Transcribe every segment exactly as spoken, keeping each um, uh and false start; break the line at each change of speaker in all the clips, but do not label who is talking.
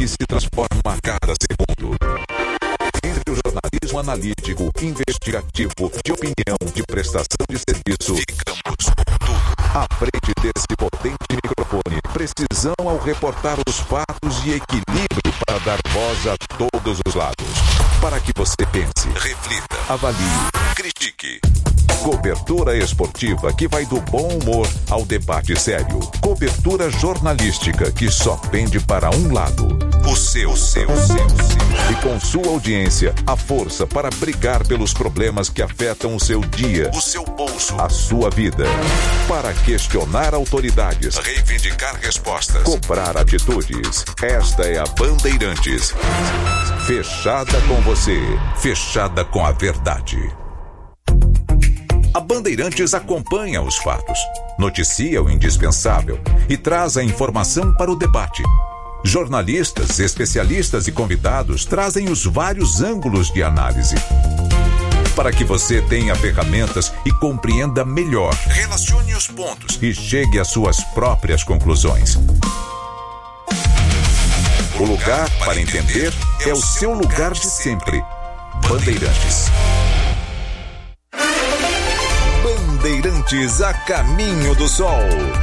que se transforma a cada segundo. Entre o jornalismo analítico, investigativo, de opinião, de prestação de serviço, ficamos tudo à frente desse potente microfone. Precisão ao reportar os fatos e equilíbrio para dar voz a todos os lados. Para que você pense, reflita, avalie, critique. Cobertura esportiva que vai do bom humor ao debate sério. Cobertura jornalística que só pende para um lado. O seu, o seu, o seu, o seu. E com sua audiência, a força para brigar pelos problemas que afetam o seu dia, o seu bolso, a sua vida. Para questionar autoridades, reivindicar respostas, cobrar atitudes. Esta é a Bandeirantes. Fechada com você, fechada com a verdade. A Bandeirantes acompanha os fatos, noticia o indispensável e traz a informação para o debate. Jornalistas, especialistas e convidados trazem os vários ângulos de análise. Para que você tenha ferramentas e compreenda melhor, relacione os pontos e chegue às suas próprias conclusões. O lugar para entender é o seu lugar de sempre. Bandeirantes. Bandeirantes a caminho do sol.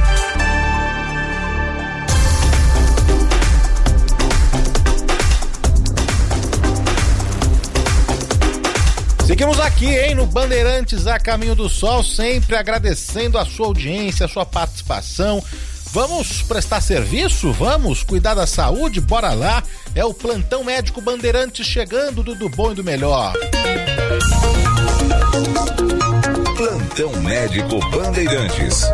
Seguimos aqui, hein, no Bandeirantes a caminho do sol, sempre agradecendo a sua audiência, a sua participação. Vamos prestar serviço? Vamos cuidar da saúde? Bora lá! É o Plantão Médico Bandeirantes chegando, do, do bom e do melhor.
Plantão Médico Bandeirantes.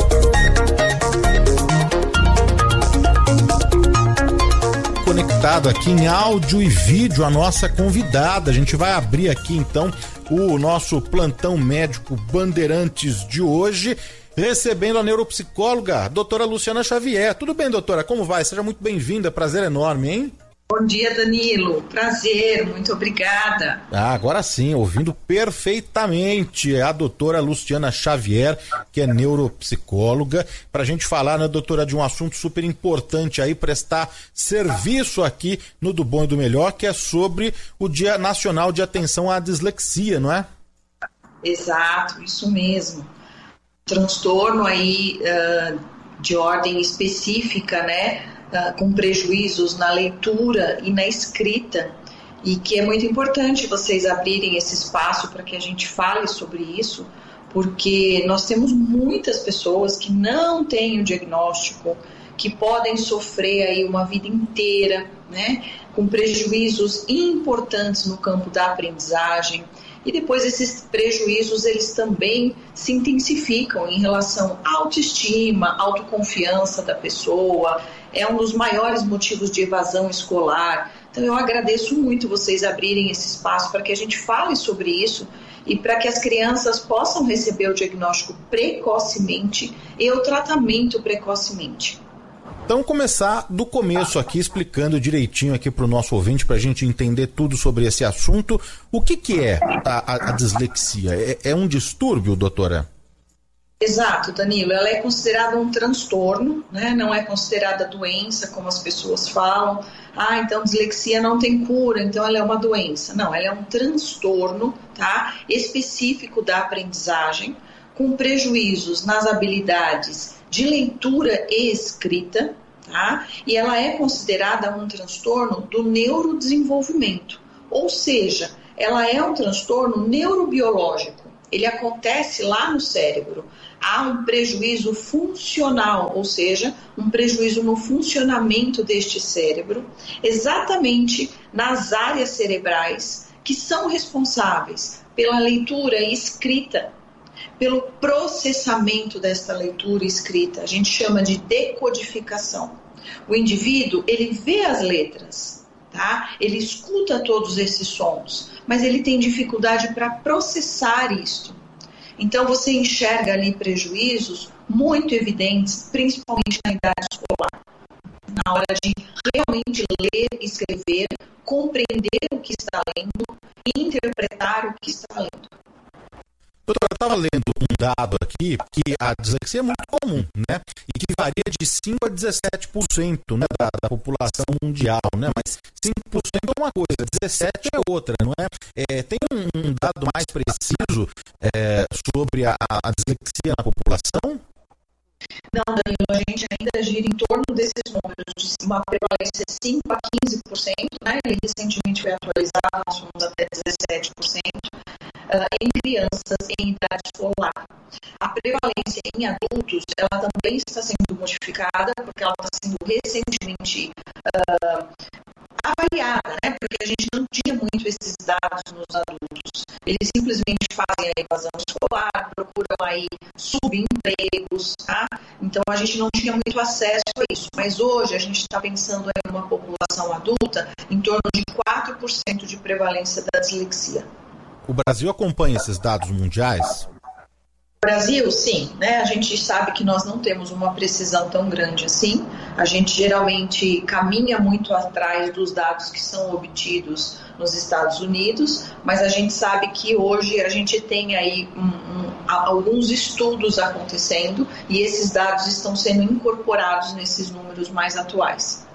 Conectado aqui em áudio e vídeo a nossa convidada. A gente vai abrir aqui então o nosso Plantão Médico Bandeirantes de hoje, recebendo a neuropsicóloga, doutora Luciana Xavier. Tudo bem, doutora? Como vai? Seja muito bem-vinda, prazer enorme, hein?
Bom dia, Danilo. Prazer, muito obrigada.
Ah, agora sim, ouvindo perfeitamente a doutora Luciana Xavier, que é neuropsicóloga, para a gente falar, né, doutora, de um assunto super importante aí, prestar serviço aqui no Do Bom e do Melhor, que é sobre o Dia Nacional de Atenção à Dislexia, não é?
Exato, isso mesmo. Transtorno aí uh, de ordem específica, né? Uh, com prejuízos na leitura e na escrita, e que é muito importante vocês abrirem esse espaço para que a gente fale sobre isso, porque nós temos muitas pessoas que não têm o diagnóstico, que podem sofrer aí uma vida inteira, né, com prejuízos importantes no campo da aprendizagem. E depois esses prejuízos, eles também se intensificam em relação à autoestima, autoconfiança da pessoa. É um dos maiores motivos de evasão escolar. Então eu agradeço muito vocês abrirem esse espaço para que a gente fale sobre isso e para que as crianças possam receber o diagnóstico precocemente e o tratamento precocemente.
Então começar do começo aqui, explicando direitinho aqui para o nosso ouvinte, para a gente entender tudo sobre esse assunto. O que, que é a, a, a dislexia? É, é um distúrbio, doutora?
Exato, Danilo. Ela é considerada um transtorno, né? Não é considerada doença, como as pessoas falam. Ah, então dislexia não tem cura, então ela é uma doença. Não, ela é um transtorno, tá? Específico da aprendizagem, com prejuízos nas habilidades de leitura e escrita, tá? E ela é considerada um transtorno do neurodesenvolvimento, ou seja, ela é um transtorno neurobiológico. Ele acontece lá no cérebro. Há um prejuízo funcional, ou seja, um prejuízo no funcionamento deste cérebro, exatamente nas áreas cerebrais que são responsáveis pela leitura e escrita, pelo processamento desta leitura e escrita. A gente chama de decodificação. O indivíduo, ele vê as letras, tá? Ele escuta todos esses sons, mas ele tem dificuldade para processar isto. Então você enxerga ali prejuízos muito evidentes, principalmente na idade escolar, na hora de realmente ler, escrever, compreender o que está lendo e interpretar o que está lendo.
Doutora, estava lendo um dado aqui que a dislexia é muito comum, né? E que varia de cinco a dezessete por cento, né, da, da população mundial, né? Mas cinco por cento é uma coisa, dezessete por cento é outra, não é? é tem um, um dado mais preciso é, sobre a, a dislexia na população?
Não, Danilo, a gente ainda gira em torno desses números de uma prevalência de cinco a quinze por cento, né? Ele recentemente foi atualizado, nós fomos até dezessete por cento, uh, em crianças em idade escolar. A prevalência em adultos, ela também está sendo modificada, porque ela está sendo recentemente uh, avaliada, né? Porque a gente não tinha muito esses dados nos adultos. Eles simplesmente fazem a evasão escolar, procuram aí subempregos, tá? Então a gente não tinha muito acesso a isso. Mas hoje a gente está pensando em uma população adulta em torno de quatro por cento de prevalência da dislexia.
O Brasil acompanha esses dados mundiais?
Brasil, sim, né? A gente sabe que nós não temos uma precisão tão grande assim. A gente geralmente caminha muito atrás dos dados que são obtidos nos Estados Unidos, mas a gente sabe que hoje a gente tem aí um, um, alguns estudos acontecendo e esses dados estão sendo incorporados nesses números mais atuais.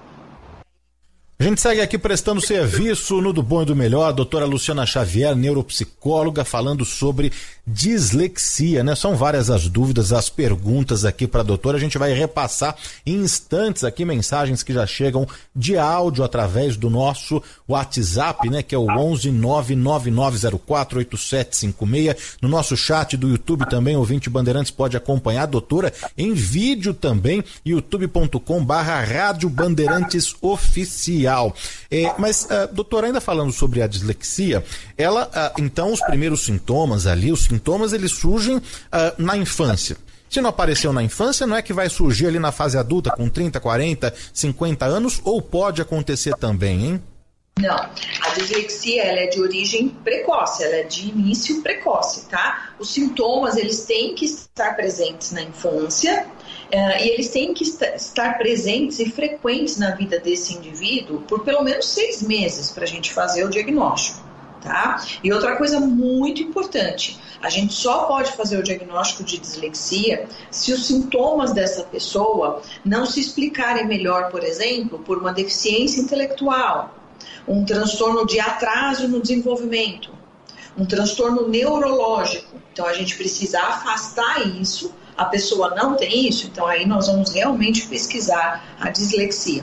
A gente segue aqui prestando serviço no Do Bom e do Melhor, a doutora Luciana Xavier, neuropsicóloga, falando sobre dislexia, né? São várias as dúvidas, as perguntas aqui para a doutora. A gente vai repassar em instantes aqui mensagens que já chegam de áudio através do nosso WhatsApp, né? Que é o onze nove nove nove zero quatro oito sete cinco seis. No nosso chat do YouTube também, o ouvinte Bandeirantes pode acompanhar a doutora em vídeo também, youtube ponto com barra Rádio Bandeirantes Oficial. É, mas, uh, doutora, ainda falando sobre a dislexia, ela, uh, então, os primeiros sintomas ali, os sintomas, eles surgem uh, na infância. Se não apareceu na infância, não é que vai surgir ali na fase adulta, com trinta, quarenta, cinquenta anos, ou pode acontecer também, hein?
Não, a dislexia ela é de origem precoce, ela é de início precoce, tá? Os sintomas, eles têm que estar presentes na infância, Uh, e eles têm que est- estar presentes e frequentes na vida desse indivíduo por pelo menos seis meses para a gente fazer o diagnóstico, tá? E outra coisa muito importante, a gente só pode fazer o diagnóstico de dislexia se os sintomas dessa pessoa não se explicarem melhor, por exemplo, por uma deficiência intelectual, um transtorno de atraso no desenvolvimento, um transtorno neurológico. Então a gente precisa afastar isso. A pessoa não tem isso, então aí nós vamos realmente pesquisar a dislexia.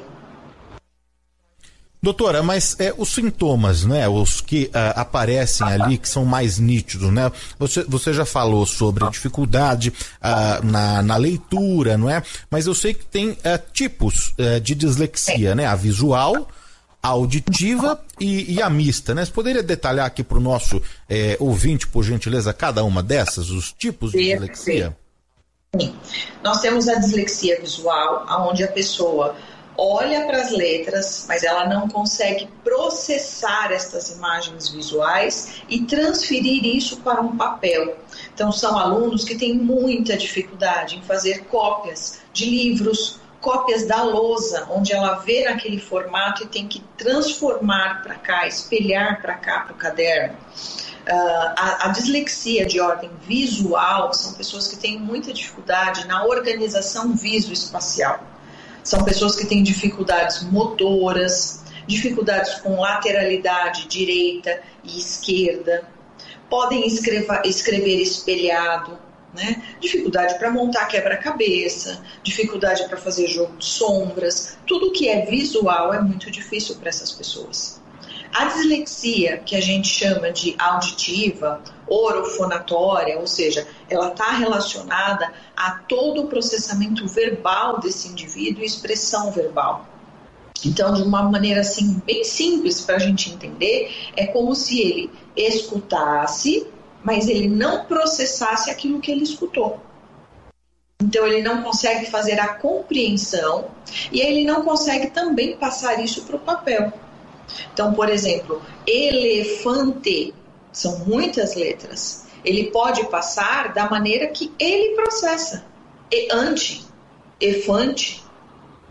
Doutora, mas é, os sintomas, né, os que uh, aparecem ali, que são mais nítidos, né? Você, você já falou sobre a dificuldade uh, na, na leitura, não é? Mas eu sei que tem uh, tipos uh, de dislexia, né? A visual, a auditiva e, e a mista, né? Você poderia detalhar aqui para o nosso eh, ouvinte, por gentileza, cada uma dessas, os tipos de dislexia?
Sim. Nós temos a dislexia visual, onde a pessoa olha para as letras, mas ela não consegue processar estas imagens visuais e transferir isso para um papel. Então, são alunos que têm muita dificuldade em fazer cópias de livros, cópias da lousa, onde ela vê naquele formato e tem que transformar para cá, espelhar para cá, para o caderno. Uh, a, a dislexia de ordem visual são pessoas que têm muita dificuldade na organização visoespacial. São pessoas que têm dificuldades motoras, dificuldades com lateralidade direita e esquerda, podem escreva, escrever espelhado, né? Dificuldade para montar quebra-cabeça, dificuldade para fazer jogo de sombras. Tudo que é visual é muito difícil para essas pessoas. A dislexia, que a gente chama de auditiva, orofonatória, ou seja, ela está relacionada a todo o processamento verbal desse indivíduo e expressão verbal. Então, de uma maneira assim, bem simples para a gente entender, é como se ele escutasse, mas ele não processasse aquilo que ele escutou. Então, ele não consegue fazer a compreensão e ele não consegue também passar isso para o papel. Então, por exemplo, elefante, são muitas letras. Ele pode passar da maneira que ele processa. E ante, efante.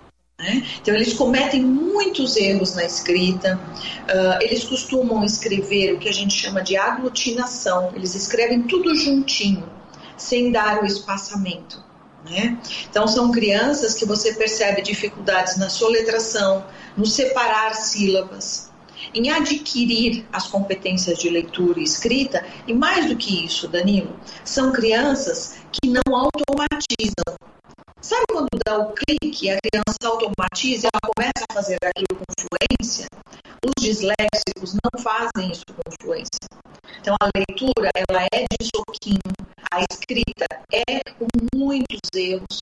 né? Então eles cometem muitos erros na escrita, uh, eles costumam escrever o que a gente chama de aglutinação, eles escrevem tudo juntinho, sem dar o espaçamento, né? Então são crianças que você percebe dificuldades na soletração, no separar sílabas, em adquirir as competências de leitura e escrita, e mais do que isso, Danilo, são crianças que não automatizam. Sabe quando dá o clique e a criança automatiza e ela começa a fazer aquilo com fluência? Os disléxicos não fazem isso com fluência. Então a leitura, ela é de soquinho, a escrita é com muitos erros.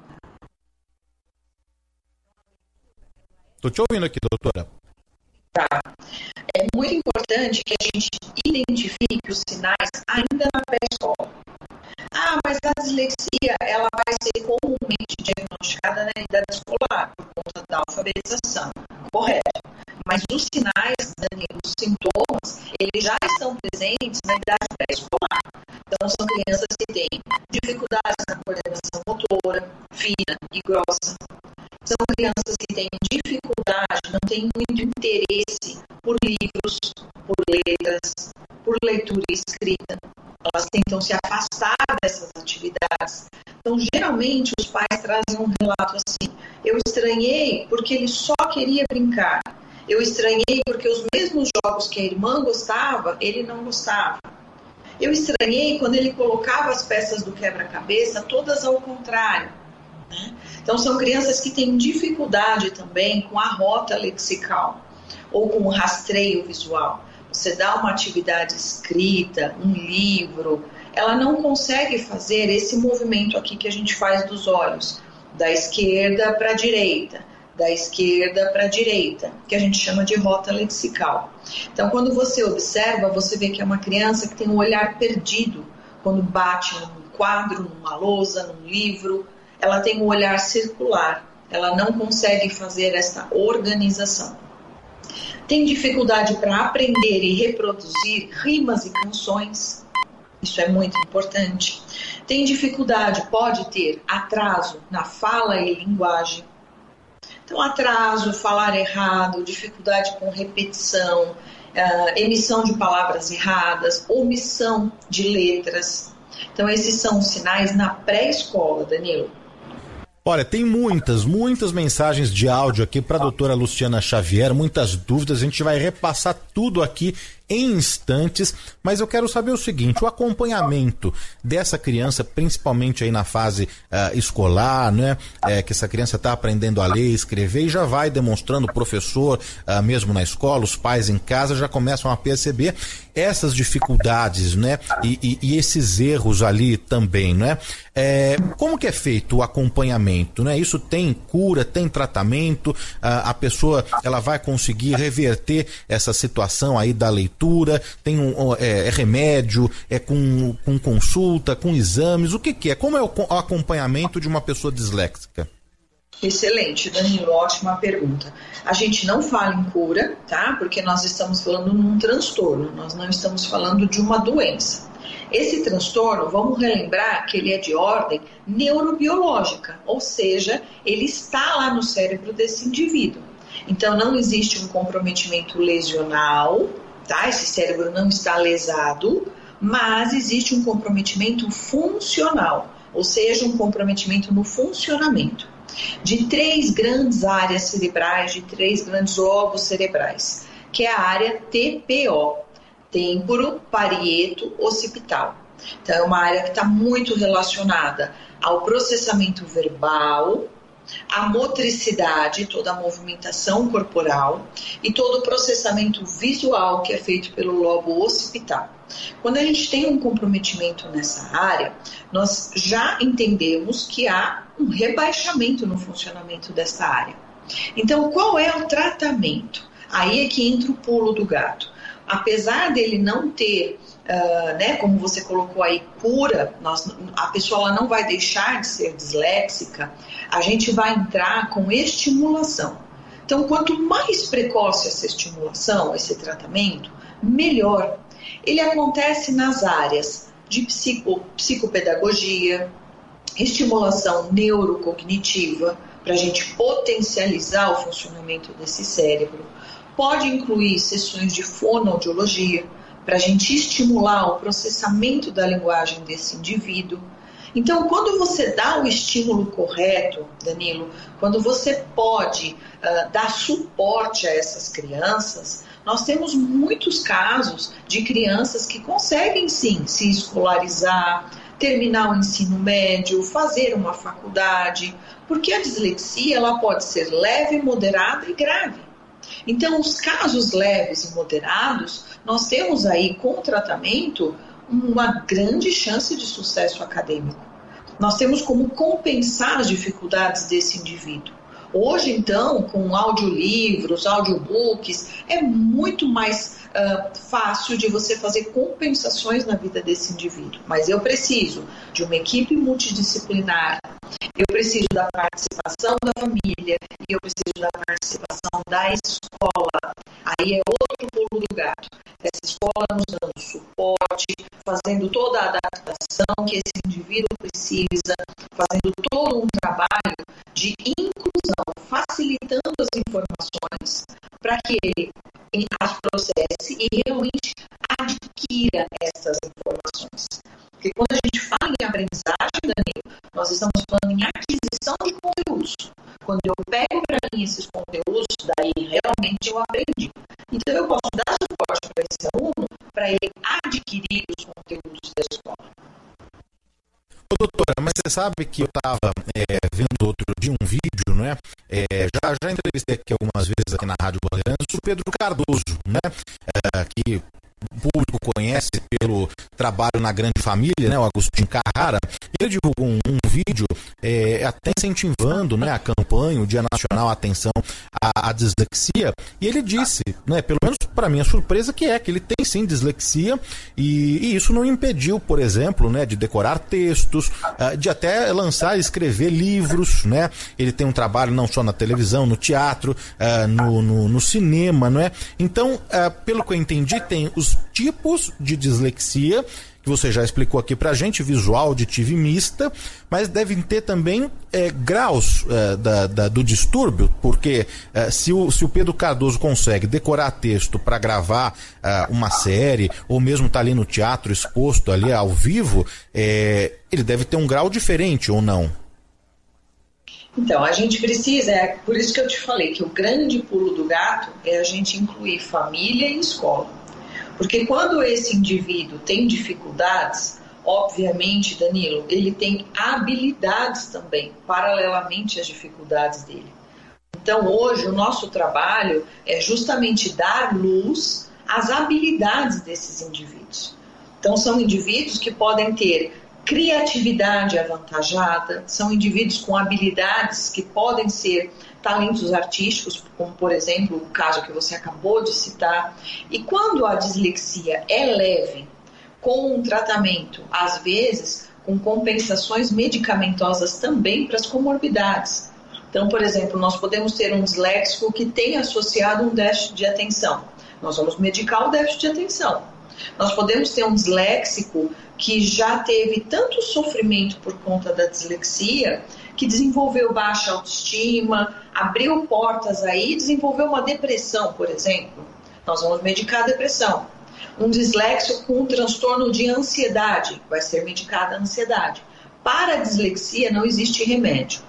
Estou te ouvindo aqui, doutora.
Tá. É muito importante que a gente identifique os sinais ainda na pré-escola. Ah, mas a dislexia, ela vai ser comumente diagnosticada na idade escolar, por conta da alfabetização. Correto. Mas os sinais, Danilo, os sintomas, eles já estão presentes na idade pré-escolar. Então, são crianças que têm dificuldades na coordenação motora, fina e grossa. São crianças que têm dificuldade, não têm muito interesse por livros, por letras, por leitura e escrita. Elas tentam se afastar dessas atividades. Então, geralmente, os pais trazem um relato assim: eu estranhei porque ele só queria brincar. Eu estranhei porque os mesmos jogos que a irmã gostava, ele não gostava. Eu estranhei quando ele colocava as peças do quebra-cabeça todas ao contrário, né? Então, são crianças que têm dificuldade também com a rota lexical ou com o rastreio visual. Você dá uma atividade escrita, um livro, ela não consegue fazer esse movimento aqui que a gente faz dos olhos, da esquerda para a direita, da esquerda para a direita, que a gente chama de rota lexical. Então, quando você observa, você vê que é uma criança que tem um olhar perdido quando bate num quadro, numa lousa, num livro. Ela tem um olhar circular, ela não consegue fazer essa organização. Tem dificuldade para aprender e reproduzir rimas e canções, isso é muito importante. Tem dificuldade, pode ter atraso na fala e linguagem. Então, atraso, falar errado, dificuldade com repetição, uh, emissão de palavras erradas, omissão de letras. Então, esses são os sinais na pré-escola, Danilo.
Olha, tem muitas, muitas mensagens de áudio aqui para a doutora Luciana Xavier, muitas dúvidas, a gente vai repassar tudo aqui em instantes, mas eu quero saber o seguinte: o acompanhamento dessa criança, principalmente aí na fase uh, escolar, né, é, que essa criança está aprendendo a ler e escrever e já vai demonstrando, o professor, uh, mesmo na escola, os pais em casa já começam a perceber essas dificuldades, né, e, e, e esses erros ali também, né? É, como que é feito o acompanhamento, né? Isso tem cura, tem tratamento, uh, a pessoa ela vai conseguir reverter essa situação aí da leitura, tem um, é, é remédio, é com, com consulta, com exames, o que que é? Como é o, o acompanhamento de uma pessoa disléxica?
Excelente, Danilo, ótima pergunta. A gente não fala em cura, tá? Porque nós estamos falando num transtorno, nós não estamos falando de uma doença. Esse transtorno, vamos relembrar que ele é de ordem neurobiológica, ou seja, ele está lá no cérebro desse indivíduo. Então, não existe um comprometimento lesional, tá? Esse cérebro não está lesado, mas existe um comprometimento funcional, ou seja, um comprometimento no funcionamento de três grandes áreas cerebrais, de três grandes lobos cerebrais, que é a área T P O, têmporo, parieto, occipital. Então, é uma área que está muito relacionada ao processamento verbal, à motricidade, toda a movimentação corporal e todo o processamento visual que é feito pelo lobo occipital. Quando a gente tem um comprometimento nessa área, nós já entendemos que há um rebaixamento no funcionamento dessa área. Então, qual é o tratamento? Aí é que entra o pulo do gato. Apesar dele não ter, uh, né, como você colocou aí, cura, nós, a pessoa ela não vai deixar de ser disléxica, a gente vai entrar com estimulação. Então, quanto mais precoce essa estimulação, esse tratamento, melhor. Ele acontece nas áreas de psico, psicopedagogia, estimulação neurocognitiva, para a gente potencializar o funcionamento desse cérebro. Pode incluir sessões de fonoaudiologia, para a gente estimular o processamento da linguagem desse indivíduo. Então, quando você dá o estímulo correto, Danilo, quando você pode uh, dar suporte a essas crianças, nós temos muitos casos de crianças que conseguem sim se escolarizar, terminar o ensino médio, fazer uma faculdade, porque a dislexia ela pode ser leve, moderada e grave. Então, os casos leves e moderados, nós temos aí com o tratamento uma grande chance de sucesso acadêmico. Nós temos como compensar as dificuldades desse indivíduo. Hoje, então, com audiolivros, audiobooks, é muito mais uh, fácil de você fazer compensações na vida desse indivíduo. Mas eu preciso de uma equipe multidisciplinar, eu preciso da participação da família e eu preciso da participação da escola. Aí é outro pulo do gato. Essa escola nos dando suporte, fazendo toda a adaptação que esse indivíduo precisa, fazendo todo um trabalho de inclusão, facilitando as informações para que ele as processe e realmente adquira essas informações. Porque quando a gente fala em aprendizagem, Danilo, nós estamos falando em aquisição de conteúdos. Quando eu pego para mim esses conteúdos, daí realmente eu aprendi. Então eu posso dar suporte para esse aluno para ele adquirir os conteúdos da escola.
Ô, doutora, mas você sabe que eu estava é, vendo outro dia um vídeo, né? É, já, já entrevistei aqui algumas vezes aqui na Rádio Bandeirantes o Pedro Cardoso, né? É, que o público conhece pelo trabalho na Grande Família, né, o Agostinho Carrara. Ele divulgou um, um vídeo é, até incentivando, né, a campanha, o Dia Nacional Atenção à, à Dislexia, e ele disse, né, pelo menos para mim a surpresa que é que ele tem sim dislexia e, e isso não impediu, por exemplo, né, de decorar textos, uh, de até lançar e escrever livros, né? Ele tem um trabalho não só na televisão, no teatro, uh, no, no, no cinema, não é? Então, uh, pelo que eu entendi, tem os tipos de dislexia, que você já explicou aqui pra gente, visual, auditiva e mista, mas devem ter também é, graus é, da, da, do distúrbio, porque é, se, o, se o Pedro Cardoso consegue decorar texto para gravar é, uma série, ou mesmo tá ali no teatro exposto ali ao vivo, é, ele deve ter um grau diferente ou não?
Então, a gente precisa, é por isso que eu te falei que o grande pulo do gato é a gente incluir família e escola. Porque quando esse indivíduo tem dificuldades, obviamente, Danilo, ele tem habilidades também, paralelamente às dificuldades dele. Então, hoje, o nosso trabalho é justamente dar luz às habilidades desses indivíduos. Então, são indivíduos que podem ter criatividade avantajada, são indivíduos com habilidades que podem ser talentos artísticos, como por exemplo o caso que você acabou de citar. E quando a dislexia é leve, com um tratamento, às vezes com compensações medicamentosas também para as comorbidades. Então, por exemplo, nós podemos ter um disléxico que tem associado um déficit de atenção. Nós vamos medicar o déficit de atenção. Nós podemos ter um disléxico que já teve tanto sofrimento por conta da dislexia que desenvolveu baixa autoestima, abriu portas aí, desenvolveu uma depressão, por exemplo. Nós vamos medicar a depressão. Um disléxico com um transtorno de ansiedade, vai ser medicada a ansiedade. Para a dislexia não existe remédio,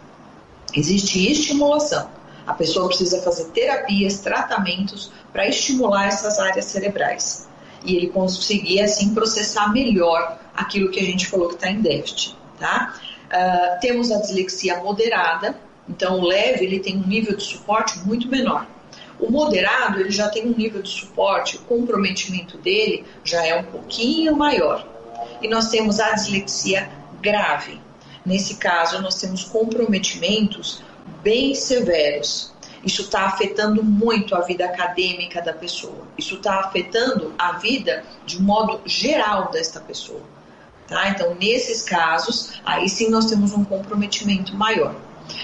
existe estimulação. A pessoa precisa fazer terapias, tratamentos para estimular essas áreas cerebrais. E ele conseguir, assim, processar melhor aquilo que a gente falou que está em déficit, tá? Uh, temos a dislexia moderada, então o leve ele tem um nível de suporte muito menor. O moderado ele já tem um nível de suporte, o comprometimento dele já é um pouquinho maior. E nós temos a dislexia grave. Nesse caso, nós temos comprometimentos bem severos. Isso está afetando muito a vida acadêmica da pessoa. Isso está afetando a vida de modo geral desta pessoa. Tá? Então, nesses casos, aí sim nós temos um comprometimento maior.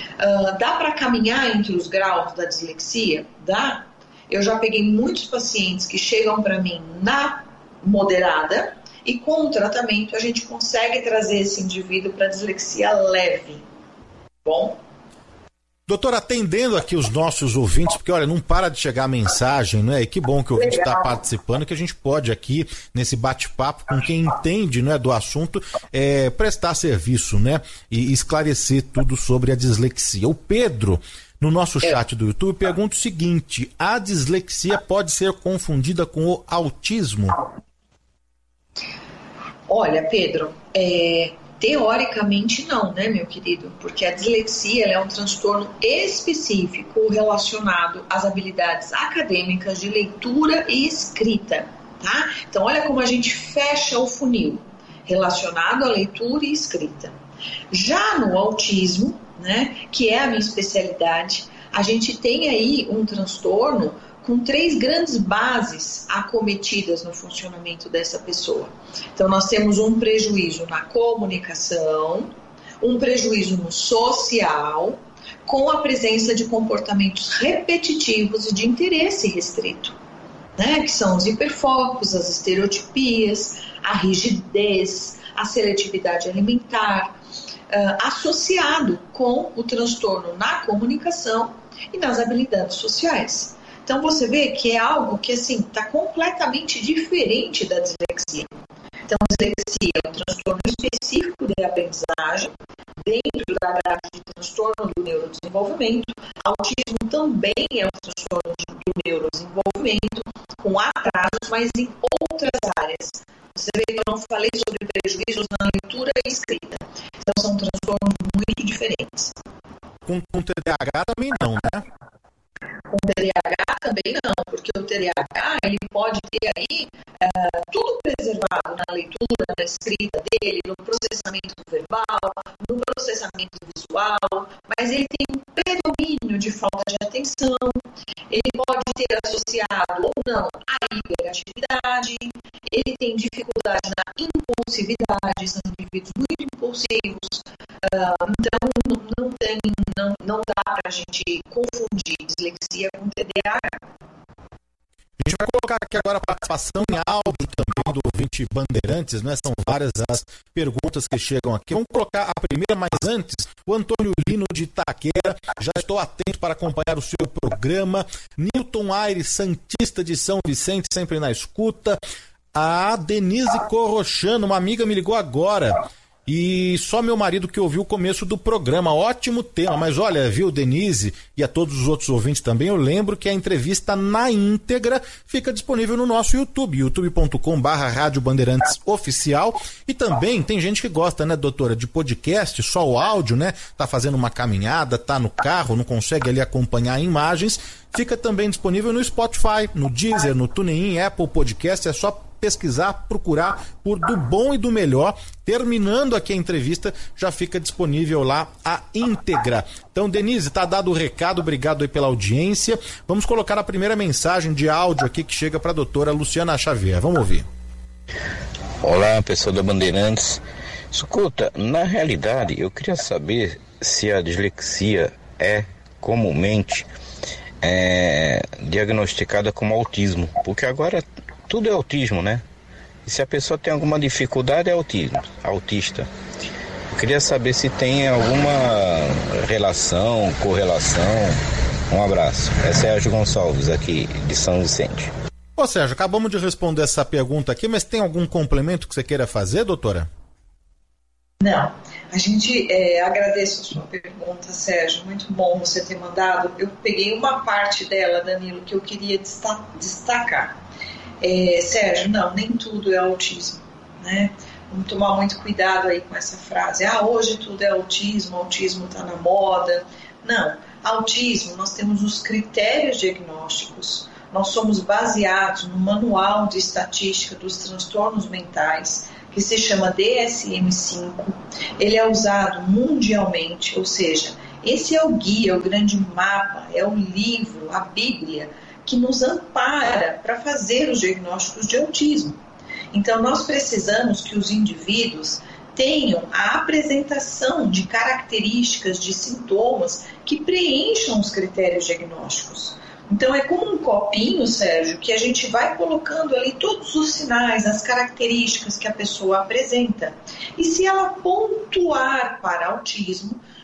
Uh, dá para caminhar entre os graus da dislexia? Dá. Eu já peguei muitos pacientes que chegam para mim na moderada e com o tratamento a gente consegue trazer esse indivíduo para dislexia leve. Bom?
Doutor, atendendo aqui os nossos ouvintes, porque olha, não para de chegar a mensagem, né? E que bom que o ouvinte está participando, que a gente pode aqui, nesse bate-papo, com quem entende, né, do assunto, é, prestar serviço, né? E esclarecer tudo sobre a dislexia. O Pedro, no nosso chat do YouTube, pergunta o seguinte: a dislexia pode ser confundida com o autismo?
Olha, Pedro, é... teoricamente não, né, meu querido? Porque a dislexia ela é um transtorno específico relacionado às habilidades acadêmicas de leitura e escrita, tá? Então, olha como a gente fecha o funil, relacionado à leitura e escrita. Já no autismo, né, que é a minha especialidade, a gente tem aí um transtorno com três grandes bases acometidas no funcionamento dessa pessoa. Então, nós temos um prejuízo na comunicação, um prejuízo no social, com a presença de comportamentos repetitivos e de interesse restrito, né? Que são os hiperfocos, as estereotipias, a rigidez, a seletividade alimentar, uh, associado com o transtorno na comunicação e nas habilidades sociais. Então você vê que é algo que assim está completamente diferente da dislexia. Então a dislexia é um transtorno específico de aprendizagem dentro da grade de transtorno do neurodesenvolvimento. Autismo também é um transtorno do neurodesenvolvimento com atrasos, mas em outras áreas. Você vê que eu não falei sobre prejuízos na leitura e escrita. Então são transtornos muito diferentes.
Com, com T D A H também não, né?
Com T D A H também não, porque o T D A H ele pode ter aí uh, tudo preservado na leitura, na escrita dele, no processamento verbal, no processamento visual, mas ele tem um predomínio de falta de atenção, ele pode ter associado ou não a hiperatividade, ele tem dificuldade na impulsividade, são indivíduos muito impulsivos, uh, então não, tem, não, não dá para a gente confundir dislexia com T D A H.
A gente vai colocar aqui agora a participação em áudio também do ouvinte Bandeirantes, né? São várias as perguntas que chegam aqui. Vamos colocar a primeira, mas antes, o Antônio Lino de Itaquera, já estou atento para acompanhar o seu programa. Newton Aires, Santista de São Vicente, sempre na escuta. A Denise Corrochano, uma amiga, me ligou agora. E só meu marido que ouviu o começo do programa, ótimo tema, mas olha, viu, Denise, e a todos os outros ouvintes também, eu lembro que a entrevista na íntegra fica disponível no nosso YouTube, youtube ponto com barra Rádio Bandeirantes Oficial, e também tem gente que gosta, né, doutora, de podcast, só o áudio, né, tá fazendo uma caminhada, tá no carro, não consegue ali acompanhar imagens, fica também disponível no Spotify, no Deezer, no TuneIn, Apple Podcast, é só pesquisar, procurar por Do Bom e do Melhor. Terminando aqui a entrevista, já fica disponível lá a íntegra. Então, Denise, tá dado o recado, obrigado aí pela audiência. Vamos colocar a primeira mensagem de áudio aqui que chega para a doutora Luciana Xavier. Vamos ouvir.
Olá, pessoal da Bandeirantes. Escuta, na realidade, eu queria saber se a dislexia é comumente é, diagnosticada como autismo, porque agora tudo é autismo, né? E se a pessoa tem alguma dificuldade, é autismo, autista. Eu queria saber se tem alguma relação, correlação. Um abraço. É Sérgio Gonçalves, aqui de São Vicente.
Ô Sérgio, acabamos de responder essa pergunta aqui, mas tem algum complemento que você queira fazer, doutora?
Não. A gente é, agradece a sua pergunta, Sérgio. Muito bom você ter mandado. Eu peguei uma parte dela, Danilo, que eu queria destacar. É, Sérgio, não, nem tudo é autismo, né? Vamos tomar muito cuidado aí com essa frase. Ah, hoje tudo é autismo, autismo está na moda. Não, autismo, nós temos os critérios diagnósticos, nós somos baseados no Manual de Estatística dos Transtornos Mentais, que se chama D S M cinco. Ele é usado mundialmente, ou seja, esse é o guia, o grande mapa, é o livro, a Bíblia, que nos ampara para fazer os diagnósticos de autismo. Então, nós precisamos que os indivíduos tenham a apresentação de características, de sintomas que preencham os critérios diagnósticos. Então, é como um copinho, Sérgio, que a gente vai colocando ali todos os sinais, as características que a pessoa apresenta. E se ela pontuar para autismo,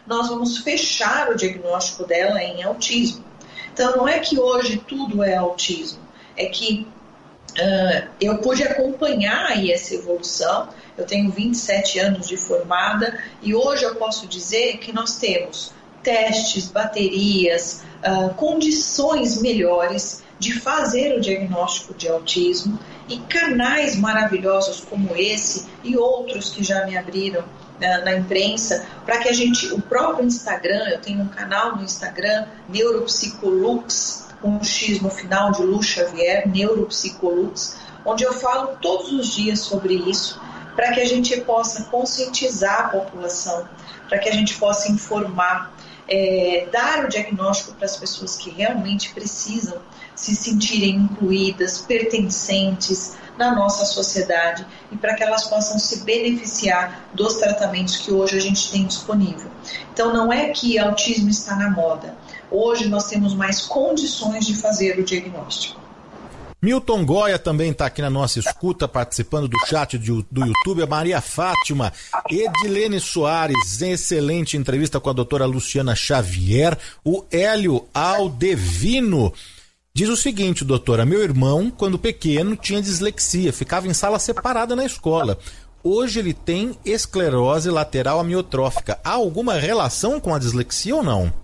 nós vamos fechar o diagnóstico dela em autismo. Então, não é que hoje tudo é autismo, é que uh, eu pude acompanhar aí essa evolução. Eu tenho vinte e sete anos de formada e hoje eu posso dizer que nós temos testes, baterias, uh, condições melhores de fazer o diagnóstico de autismo e canais maravilhosos como esse e outros que já me abriram uh, na imprensa, para que a gente, o próprio Instagram, eu tenho um canal no Instagram, Neuropsicolux, com um X no final de Lu Xavier, Neuropsicolux, onde eu falo todos os dias sobre isso, para que a gente possa conscientizar a população, para que a gente possa informar, é, dar o diagnóstico para as pessoas que realmente precisam se sentirem incluídas, pertencentes na nossa sociedade e para que elas possam se beneficiar dos tratamentos que hoje a gente tem disponível. Então não é que autismo está na moda, hoje nós temos mais condições de fazer o diagnóstico.
Milton Goya também está aqui na nossa escuta, participando do chat do, do YouTube. A Maria Fátima, Edilene Soares, excelente entrevista com a doutora Luciana Xavier. O Hélio Aldevino diz o seguinte, doutora: meu irmão, quando pequeno, tinha dislexia, ficava em sala separada na escola. Hoje ele tem esclerose lateral amiotrófica. Há alguma relação com a dislexia ou não?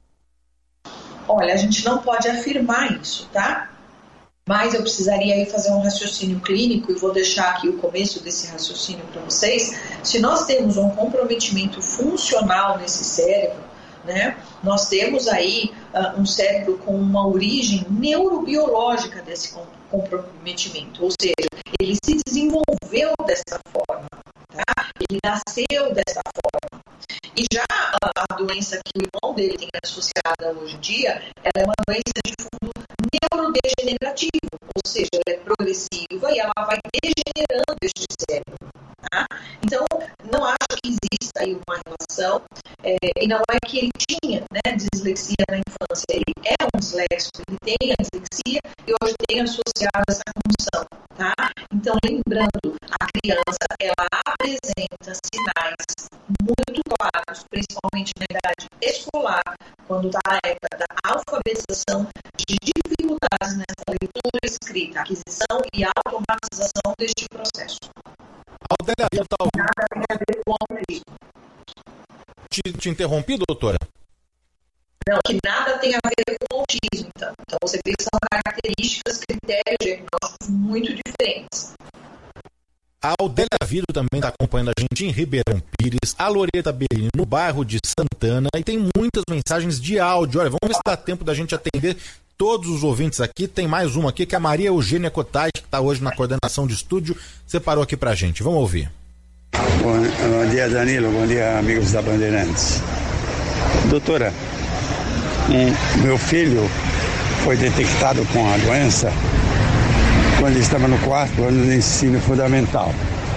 Olha, a gente não pode afirmar isso, tá? Mas eu precisaria aí fazer um raciocínio clínico e vou deixar aqui o começo desse raciocínio para vocês. Se nós temos um comprometimento funcional nesse cérebro, né, nós temos aí uh, um cérebro com uma origem neurobiológica desse comprometimento, ou seja, ele se desenvolveu dessa forma, tá? Ele nasceu dessa forma. E já a, a doença que o irmão dele tem associada hoje em dia, ela é uma doença de fundo neurodegenerativa, ou seja, ela é progressiva e ela vai degenerando este cérebro. Tá? Então, não acho que exista aí uma relação, é, e não é que ele tinha, né, dislexia na infância, ele é um disléxico, ele tem a dislexia e hoje tem associado essa condição. Tá? Então, lembrando, a criança, ela apresenta sinais muito claros, principalmente na idade escolar, quando está na época da alfabetização, de dificuldades nessa leitura, escrita, aquisição e automatização deste processo.
Aldélia, tá...
Nada tem a ver com autismo.
Te, te interrompi, doutora?
Não, que nada tem a ver com autismo, então. Então você vê que são características, critérios diagnósticos muito diferentes.
A Aldélia Vido também está acompanhando a gente em Ribeirão Pires, a Loreta Bellini no bairro de Santana, e tem muitas mensagens de áudio. Olha, vamos ver se dá tempo da gente atender todos os ouvintes aqui. Tem mais uma aqui que a Maria Eugênia Cotai, que está hoje na coordenação de estúdio, separou aqui pra gente. Vamos ouvir.
Bom, bom dia, Danilo. Bom dia, amigos da Bandeirantes. Doutora, um, meu filho foi detectado com a doença quando ele estava no quarto ano do ensino fundamental.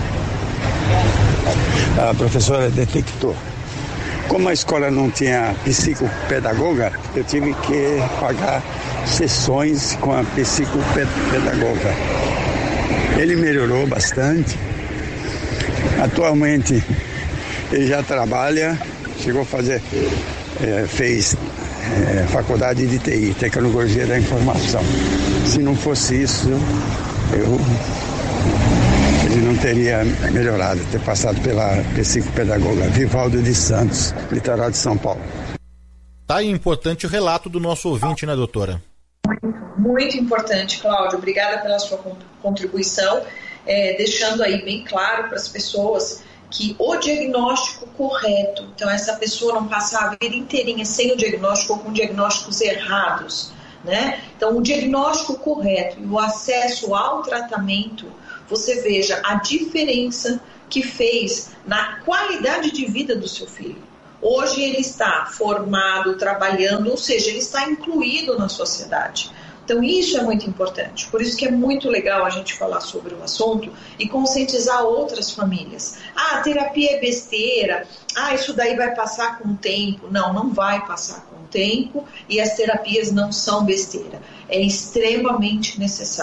A professora detectou. Como a escola não tinha psicopedagoga, eu tive que pagar sessões com a psicopedagoga. Ele melhorou bastante. Atualmente ele já trabalha, chegou a fazer, é, fez é, faculdade de T I, Tecnologia da Informação. Se não fosse isso, eu, ele não teria melhorado, ter passado pela psicopedagoga. Vivaldo de Santos, litoral de São Paulo.
Tá aí importante o relato do nosso ouvinte, né, doutora?
Muito, muito importante, Cláudio. Obrigada pela sua contribuição, é, deixando aí bem claro para as pessoas que o diagnóstico correto, então essa pessoa não passar a vida inteirinha sem o diagnóstico ou com diagnósticos errados, né? Então o diagnóstico correto e o acesso ao tratamento, você veja a diferença que fez na qualidade de vida do seu filho. Hoje ele está formado, trabalhando, ou seja, ele está incluído na sociedade. Então isso é muito importante, por isso que é muito legal a gente falar sobre o assunto e conscientizar outras famílias. Ah, a terapia é besteira, ah, isso daí vai passar com o tempo. Não, não vai passar com o tempo e as terapias não são besteira, é extremamente necessário.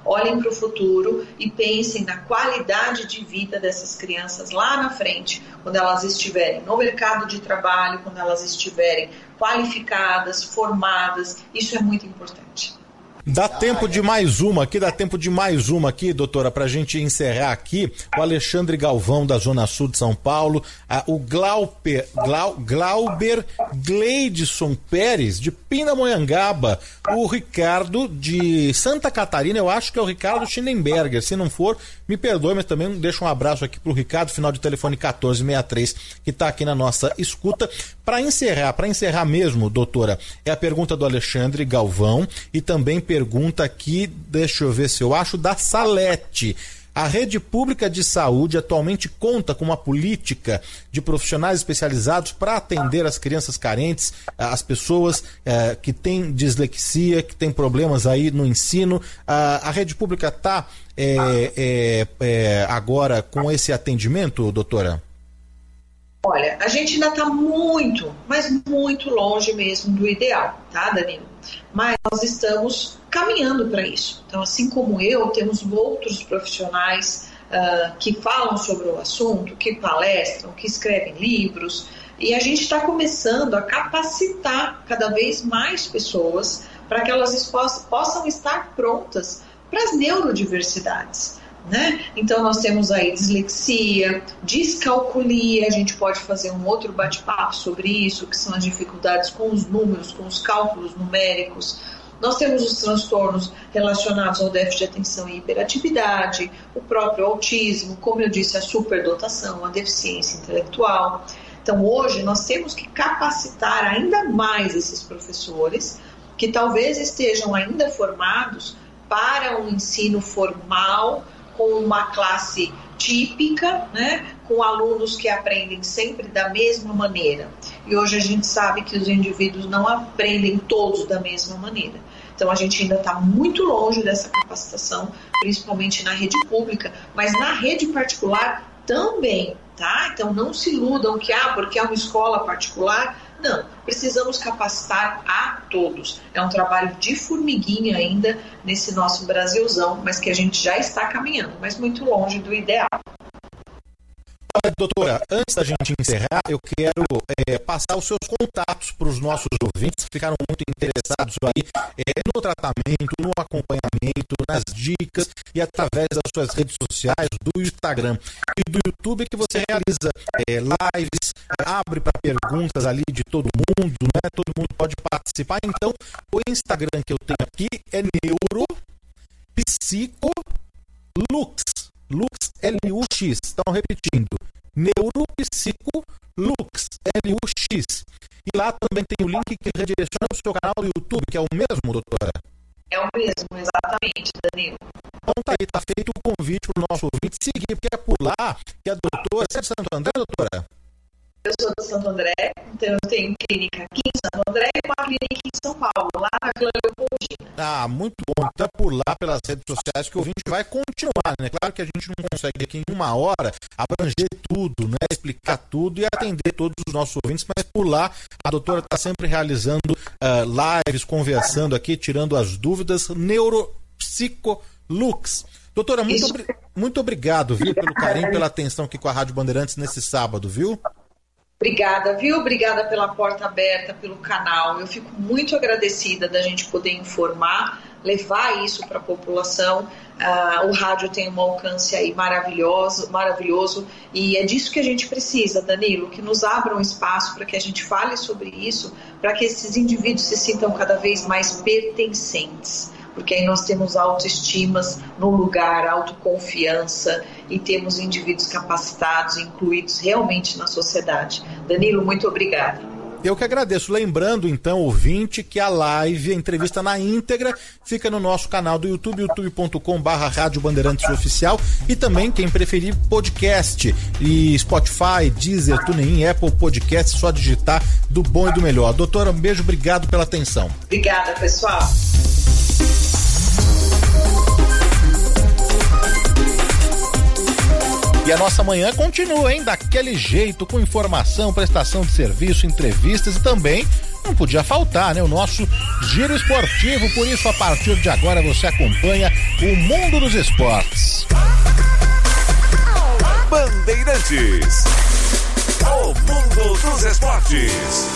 olhem para o futuro e pensem na qualidade de vida dessas crianças lá na frente, quando elas estiverem no mercado de trabalho, quando elas estiverem qualificadas, formadas. Isso é muito importante.
Dá tempo de mais uma aqui, dá tempo de mais uma aqui, doutora, para a gente encerrar aqui. O Alexandre Galvão, da Zona Sul de São Paulo, a, o Glauber, Glau, Glauber Gleidson Pérez, de Pindamonhangaba, o Ricardo, de Santa Catarina, eu acho que é o Ricardo Schindenberger, se não for, me perdoe, mas também deixa um abraço aqui pro Ricardo, final de telefone quatorze sessenta e três, que está aqui na nossa escuta. Para encerrar, para encerrar mesmo, doutora, é a pergunta do Alexandre Galvão e também pergunta aqui, deixa eu ver se eu acho, da Salete. A rede pública de saúde atualmente conta com uma política de profissionais especializados para atender as crianças carentes, as pessoas eh, que têm dislexia, que têm problemas aí no ensino. A, a rede pública está é, é, é, agora com esse atendimento, doutora?
Olha, a gente ainda está muito, mas muito longe mesmo do ideal, tá, Danilo? Mas nós estamos caminhando para isso. Então, assim como eu, temos outros profissionais uh, que falam sobre o assunto, que palestram, que escrevem livros, e a gente está começando a capacitar cada vez mais pessoas para que elas possam estar prontas para as neurodiversidades. Né? Então nós temos aí dislexia, descalculia, a gente pode fazer um outro bate-papo sobre isso, que são as dificuldades com os números, com os cálculos numéricos. Nós temos os transtornos relacionados ao déficit de atenção e hiperatividade, o próprio autismo, como eu disse, a superdotação, a deficiência intelectual. Então hoje nós temos que capacitar ainda mais esses professores, que talvez estejam ainda formados para um ensino formal, com uma classe típica, né, com alunos que aprendem sempre da mesma maneira. E hoje a gente sabe que os indivíduos não aprendem todos da mesma maneira. Então a gente ainda está muito longe dessa capacitação, principalmente na rede pública, mas na rede particular também, tá? Então não se iludam que, ah, porque é uma escola particular. Não, precisamos capacitar a todos. É um trabalho de formiguinha ainda nesse nosso Brasilzão, mas que a gente já está caminhando, mas muito longe do ideal.
Doutora, antes da gente encerrar, eu quero é, passar os seus contatos para os nossos ouvintes que ficaram muito interessados aí é, no tratamento, no acompanhamento, nas dicas e através das suas redes sociais, do Instagram e do YouTube, que você realiza é, lives, abre para perguntas ali de todo mundo, né? Todo mundo pode participar. Então, o Instagram que eu tenho aqui é Neuropsicolux. Lux, L U X. Então, repetindo, Neuropsicolux, L U X. E lá também tem o link que redireciona para o seu canal do YouTube, que é o mesmo, doutora?
É o mesmo, exatamente, Danilo.
Então tá aí, tá feito o convite para o nosso ouvinte seguir, porque é por lá que a doutora... Você é de Santo André, doutora?
Eu sou de Santo André, então eu tenho clínica aqui em Santo André e uma clínica em São Paulo, lá na Vila Leopoldina.
Ah, muito bom. Então é por lá, pelas redes sociais, que o ouvinte vai continuar, né? Claro que a gente não consegue aqui em uma hora abranger tudo, né? Explicar tudo e atender todos os nossos ouvintes, mas por lá a doutora está sempre realizando uh, lives, conversando aqui, tirando as dúvidas. Neuropsicolux. Doutora, muito, obri- muito obrigado, viu, pelo carinho, pela atenção aqui com a Rádio Bandeirantes nesse sábado, viu?
Obrigada, viu? Obrigada pela porta aberta, pelo canal. Eu fico muito agradecida da gente poder informar, levar isso para a população. Uh, o rádio tem um alcance aí maravilhoso, maravilhoso e é disso que a gente precisa, Danilo, que nos abra um espaço para que a gente fale sobre isso, para que esses indivíduos se sintam cada vez mais pertencentes. Porque aí nós temos autoestimas no lugar, autoconfiança e temos indivíduos capacitados, incluídos realmente na sociedade. Danilo, muito obrigada.
Eu que agradeço. Lembrando, então, ouvinte, que a live, a entrevista na íntegra, fica no nosso canal do YouTube, youtube ponto com barra Rádio Bandeirantes Oficial, e também, quem preferir, podcast e Spotify, Deezer, TuneIn, Apple Podcast, só digitar do bom e do melhor. Doutora, um beijo, obrigado pela atenção.
Obrigada, pessoal.
E a nossa manhã continua, hein? Daquele jeito, com informação, prestação de serviço, entrevistas e também não podia faltar, né? O nosso giro esportivo, por isso a partir de agora você acompanha o mundo dos esportes.
Bandeirantes, o mundo dos esportes.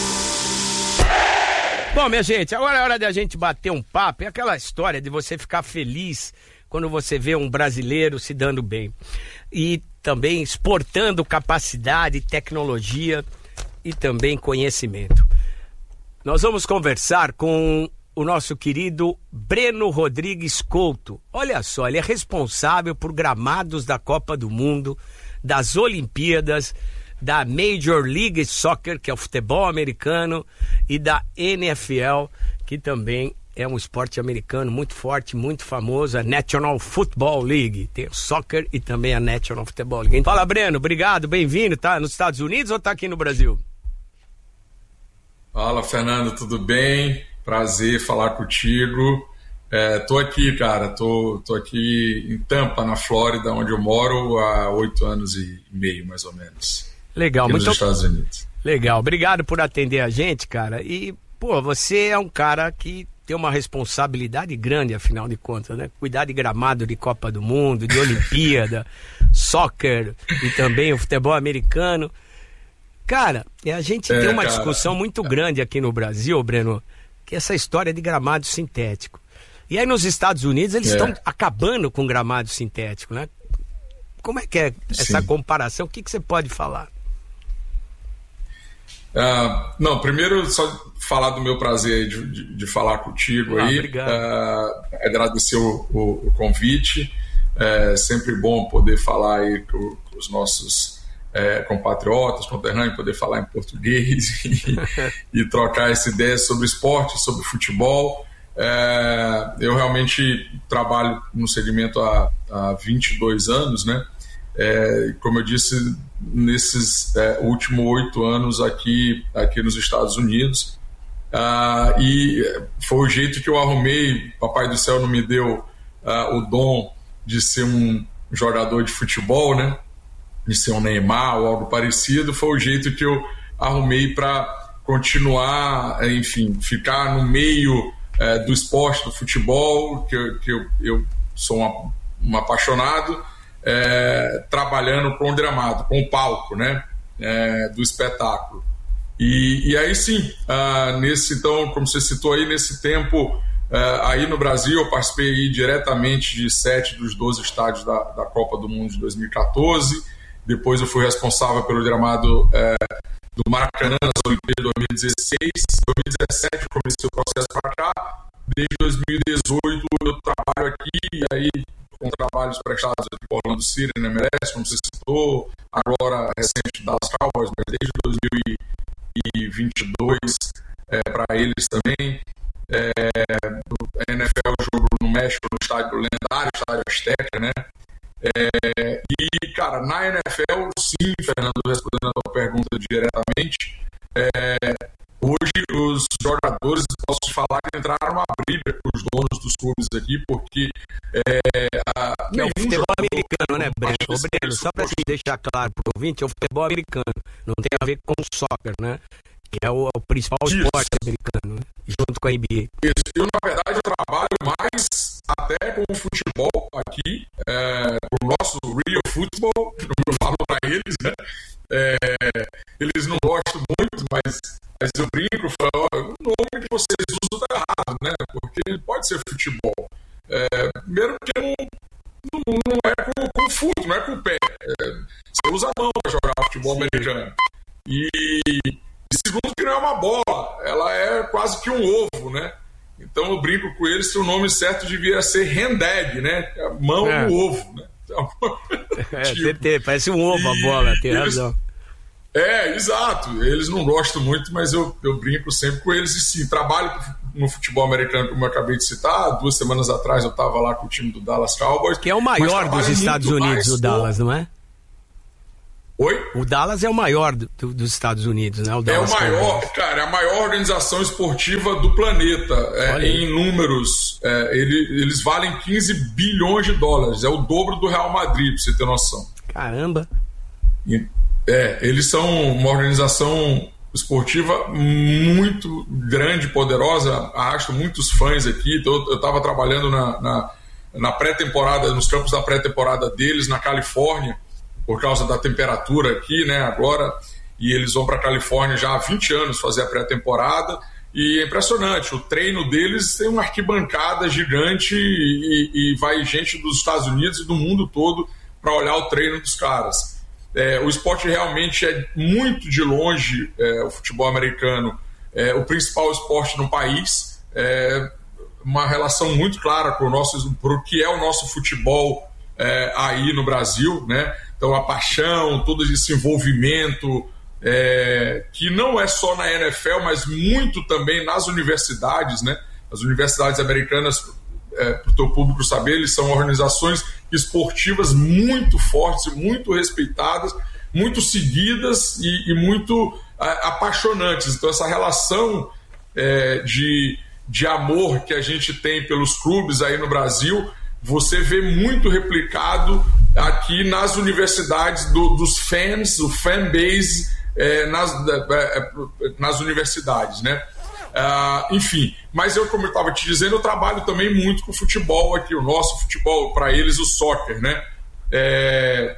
Bom, minha gente, agora é hora de a gente bater um papo. É aquela história de você ficar feliz quando você vê um brasileiro se dando bem. E também exportando capacidade, tecnologia e também conhecimento. Nós vamos conversar com o nosso querido Breno Rodrigues Couto. Olha só, ele é responsável por gramados da Copa do Mundo, das Olimpíadas, da Major League Soccer, que é o futebol americano, e da N F L, que também é um esporte americano muito forte, muito famoso, a National Football League. Tem o soccer e também a National Football League. Fala, Breno, obrigado, bem-vindo. Tá nos Estados Unidos ou tá aqui no Brasil?
Fala, Fernando, tudo bem? Prazer falar contigo. É, tô aqui, cara, tô, tô aqui em Tampa, na Flórida, onde eu moro há oito anos e meio, mais ou menos.
Legal,
aqui
muito
nos Estados Unidos.
Legal, obrigado por atender a gente, cara. E, pô, você é um cara que tem uma responsabilidade grande, afinal de contas, né? Cuidar de gramado de Copa do Mundo, de Olimpíada, soccer e também o futebol americano. Cara, a gente é, tem uma cara, discussão muito grande aqui no Brasil, Breno, que é essa história de gramado sintético. E aí nos Estados Unidos eles estão é. acabando com gramado sintético, né? Como é que é essa Sim. comparação? O que, que você pode falar?
Uh, não, primeiro só falar do meu prazer de, de, de falar contigo ah, aí, uh, agradecer o, o, o convite, é sempre bom poder falar aí com, com os nossos é, compatriotas, conterrâneos, poder falar em português e, e trocar essa ideia sobre esporte, sobre futebol. É, eu realmente trabalho no segmento há, há vinte e dois anos, né? É, como eu disse, nesses é, últimos oito anos aqui, aqui nos Estados Unidos, ah, e foi o jeito que eu arrumei. Papai do Céu não me deu ah, o dom de ser um jogador de futebol, né? De ser um Neymar ou algo parecido. Foi o jeito que eu arrumei para continuar, enfim, ficar no meio é, do esporte, do futebol, que, eu, que eu, eu sou uma, um apaixonado. É, trabalhando com o gramado, com o palco, né, é, do espetáculo. E, e aí sim, ah, nesse, então, como você citou aí, nesse tempo, ah, aí no Brasil, eu participei aí diretamente de sete dos doze estádios da, da Copa do Mundo de dois mil e catorze. Depois eu fui responsável pelo gramado é, do Maracanã nas Olimpíadas de dois mil e dezesseis. Em dois mil e dezessete eu comecei o processo para cá. Desde dois mil e dezoito eu trabalho aqui, e aí com trabalhos prestados aqui por Orlando City, na M L S, como você citou, agora recente Dallas Cowboys, mas desde dois mil e vinte e dois é, para eles também. É, a N F L jogo no México, no estádio lendário, estádio Azteca, né? É, e, cara, na N F L, sim, Fernando, respondendo a tua pergunta diretamente, é, hoje os jogadores, posso te falar, que entraram numa briga com os donos dos clubes aqui, porque é, a,
que é o futebol americano, né, Breno? Ô, Breno, só para deixar claro para o ouvinte, é o futebol americano, não tem a ver com o soccer, né? Que é o, o principal Isso. esporte americano, né? Junto com a N B A.
Isso. Eu, na verdade, eu trabalho mais até com o futebol aqui, é, com o nosso real football, que eu falo para eles, né? É, eles não gostam muito, mas, mas eu brinco, falo, ó, o nome que vocês usam tá errado, né? Porque pode ser futebol. É, primeiro porque não, não, não é com, com o futebol, não é com o pé. É, você usa a mão para jogar futebol americano. E, e segundo que não é uma bola, ela é quase que um ovo, né? Então eu brinco com eles que o nome certo devia ser hand-egg, né? A mão
é.
no ovo, né? Então,
é, tipo, tem, parece um ovo a bola, tem eles, razão.
É, exato. Eles não gostam muito, mas eu, eu brinco sempre com eles. E sim, trabalho no futebol americano, como eu acabei de citar. Duas semanas atrás eu estava lá com o time do Dallas Cowboys.
Que é o maior dos Estados Unidos, o Dallas, não é?
Oi?
O Dallas é o maior do, do, dos Estados Unidos, né? O Dallas
é o maior, Cowboys. Cara, é a maior organização esportiva do planeta. É, em números, é, ele, eles valem quinze bilhões de dólares. É o dobro do Real Madrid, pra você ter noção.
Caramba!
E, é, eles são uma organização esportiva muito grande, poderosa, arrasta muitos fãs aqui. Então, eu estava trabalhando na, na, na pré-temporada, nos campos da pré-temporada deles na Califórnia, por causa da temperatura aqui, né, agora, e eles vão para a Califórnia já há vinte anos fazer a pré-temporada, e é impressionante, o treino deles tem uma arquibancada gigante e, e vai gente dos Estados Unidos e do mundo todo para olhar o treino dos caras. É, o esporte realmente é muito de longe, é, o futebol americano, é o principal esporte no país, é uma relação muito clara com o nosso, pro que é o nosso futebol é, aí no Brasil, né? Então a paixão, todo esse envolvimento, é, que não é só na N F L, mas muito também nas universidades, né? As universidades americanas, é, para o teu público saber, eles são organizações esportivas muito fortes, muito respeitadas, muito seguidas e, e muito é, apaixonantes. Então essa relação é, de, de amor que a gente tem pelos clubes aí no Brasil, você vê muito replicado aqui nas universidades do, dos fans, o fan base é, nas, é, nas universidades, né? Uh, enfim, mas eu, como eu estava te dizendo, eu trabalho também muito com o futebol aqui, o nosso futebol, para eles o soccer, né? É,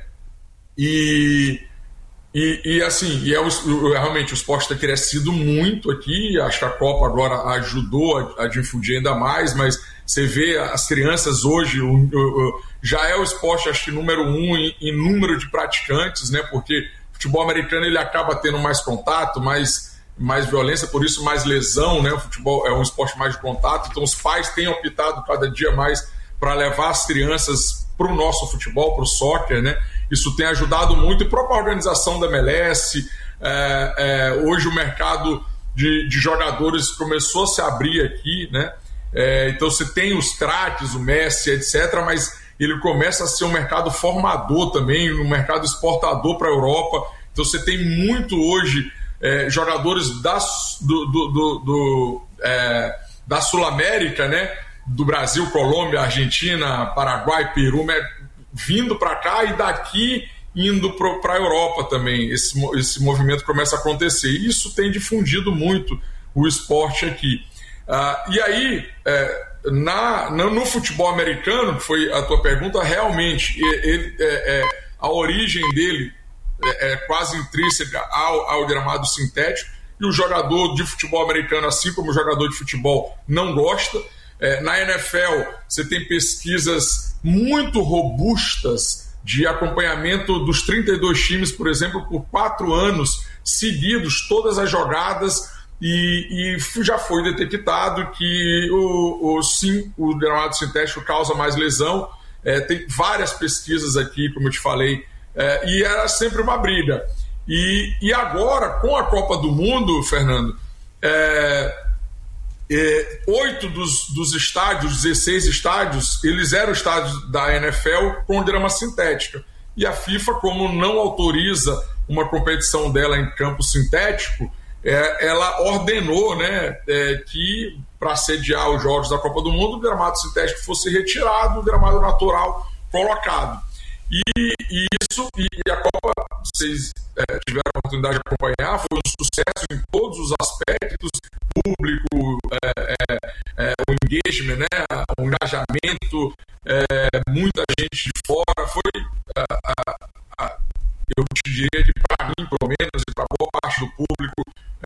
e, e, e assim, e é o, realmente o esporte está crescido muito aqui, acho que a Copa agora ajudou a, a difundir ainda mais, mas você vê as crianças hoje, o, o, já é o esporte, acho que número um em, em número de praticantes, né? Porque o futebol americano ele acaba tendo mais contato, mais, mais violência, por isso mais lesão, né? O futebol é um esporte mais de contato, então os pais têm optado cada dia mais para levar as crianças para o nosso futebol, para o soccer, né? Isso tem ajudado muito, e a própria organização da M L S, é, é, hoje o mercado de, de jogadores começou a se abrir aqui, né? É, então você tem os craques, o Messi, etcétera, mas ele começa a ser um mercado formador também, um mercado exportador para a Europa. Então você tem muito hoje é, jogadores da, do, do, do, do, é, da Sul-América, né? Do Brasil, Colômbia, Argentina, Paraguai, Peru, vindo para cá, e daqui indo para a Europa também. Esse, esse movimento começa a acontecer. E isso tem difundido muito o esporte aqui. Uh, e aí, é, na, no, no futebol americano, que foi a tua pergunta, realmente ele, é, é, a origem dele é, é quase intrínseca ao, ao gramado sintético, e o jogador de futebol americano, assim como o jogador de futebol, não gosta. É, na N F L, você tem pesquisas muito robustas de acompanhamento dos trinta e dois times, por exemplo, por quatro anos seguidos, todas as jogadas. E, e já foi detectado que o, o, sim, o gramado sintético causa mais lesão. É, tem várias pesquisas aqui, como eu te falei, é, e era sempre uma briga. E, e agora, com a Copa do Mundo, Fernando, é, é, oito dos, dos estádios, dezesseis estádios, eles eram estádios da N F L com grama sintética. E a FIFA, como não autoriza uma competição dela em campo sintético, É, ela ordenou, né, é, que para sediar os Jogos da Copa do Mundo o gramado sintético fosse retirado, o gramado natural colocado. E, e isso, e a Copa, vocês é, tiveram a oportunidade de acompanhar, foi um sucesso em todos os aspectos, público, é, é, é, o engagement, né, o engajamento, é, muita gente de fora, foi a, a, a, eu te diria que para mim, pelo menos, e para boa parte do público,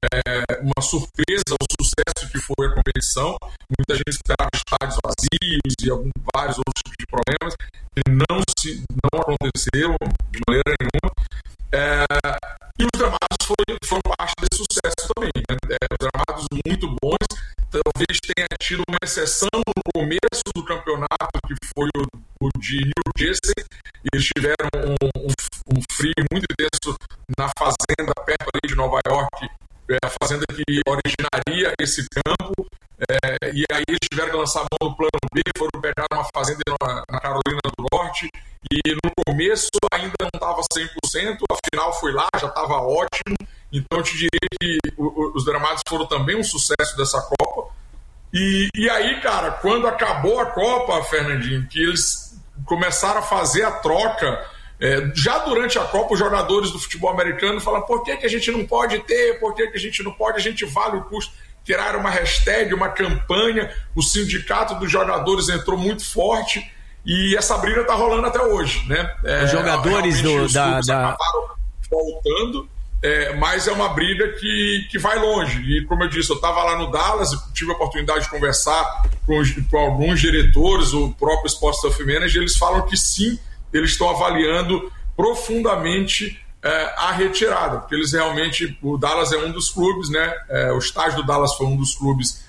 é uma surpresa o sucesso que foi a competição. Muita gente esperava estádios vazios e alguns, vários outros tipos de problemas que não, se, não aconteceram de maneira nenhuma. É, e os gramados foram, foram parte desse sucesso também, né? É, os gramados muito bons. Talvez tenha tido uma exceção no começo do campeonato, que foi o, o de New Jersey. Eles tiveram um, um, um frio muito intenso na fazenda perto ali de Nova York, é a fazenda que originaria esse campo, é, e aí eles tiveram que lançar a mão no plano B, foram pegar uma fazenda na, na Carolina do Norte, e no começo ainda não estava cem por cento, afinal foi lá, já estava ótimo. Então eu te diria que o, os gramados foram também um sucesso dessa Copa. E, e aí, cara, quando acabou a Copa, Fernandinho, que eles começaram a fazer a troca É, já durante a Copa, os jogadores do futebol americano falam: por que, que a gente não pode ter, por que, que a gente não pode, a gente vale o custo. Criaram uma hashtag, uma campanha, o sindicato dos jogadores entrou muito forte e essa briga está rolando até hoje, né? É,
os jogadores do,
os
da, da...
acabaram voltando, é, mas é uma briga que, que vai longe. E como eu disse, eu estava lá no Dallas e tive a oportunidade de conversar com, com alguns diretores, o próprio Sports Stuff Manager, eles falam que sim, eles estão avaliando profundamente é, a retirada, porque eles realmente, o Dallas é um dos clubes, né? É, o estádio do Dallas foi um dos clubes